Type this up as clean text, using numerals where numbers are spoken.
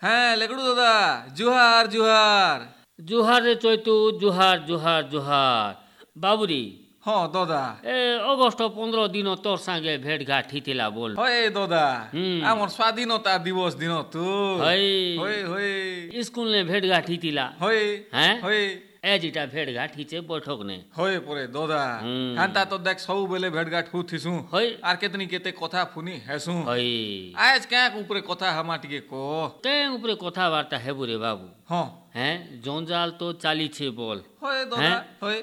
হ্যাঁ লেকড়ু দাদা, জুহার জুহার। জুহার রে চৈতু, জুহার জুহার জুহার। বাবুরি, হ্যাঁ দাদা। এ অগস্ট 15 দিন তোর সাথে ভেট ঘাট হিতিলা বল। হয় দাদা, হুম। আমার স্বাধীনতা দিবস দিন তো। হয় হয় হয় স্কুল নে ভেট ঘাট হিতিলা। হয় হ্যাঁ হয় এজিটা ভেট ঘাট হিচে বৈঠক নে। হয় পরে দাদা। হুম। হান্তা তো দেখ ସବୁବେଳେ ভেটঘাট হুথিসু। হয় আর কেতনি কেতে কথা ফুনি হেসু। হয় আজ ক্যাক উপরে কথা হামা টিকে কো। তে উপরে কথাবার্তা হেবু রে বাবু। হ্যাঁ হ্যাঁ জঞ্জাল তো চালিছে বল। হয় দাদা হ্যাঁ? হয়।